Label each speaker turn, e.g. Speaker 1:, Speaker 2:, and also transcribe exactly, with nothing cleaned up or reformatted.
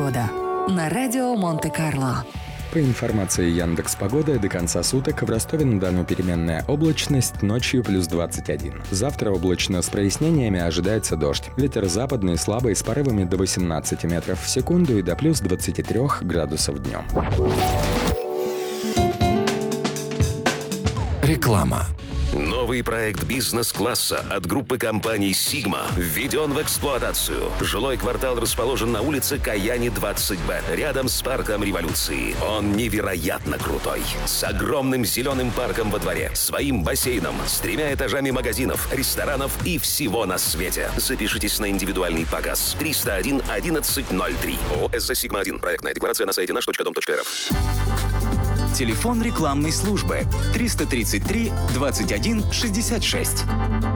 Speaker 1: Погода» на радио Монте-Карло.
Speaker 2: По информации Яндекс.Погоды, до конца суток в Ростове-на-Дону переменная облачность, ночью плюс двадцать один. Завтра облачно с прояснениями, ожидается дождь. Ветер западный слабый с порывами до восемнадцати метров в секунду и до плюс двадцати трёх градусов днем.
Speaker 3: Реклама.
Speaker 4: Новый проект бизнес-класса от группы компаний «Сигма» введен в эксплуатацию. Жилой квартал расположен на улице Каяни, двадцать Б, рядом с парком Революции. Он невероятно крутой. С огромным зеленым парком во дворе, своим бассейном, с тремя этажами магазинов, ресторанов и всего на свете. Запишитесь на индивидуальный показ. триста один одиннадцать ноль три. ООО «СЗ Сигма один». Проектная декларация на сайте наш точка дом точка эр эф.
Speaker 3: Телефон рекламной службы триста тридцать три двадцать один шестьдесят шесть.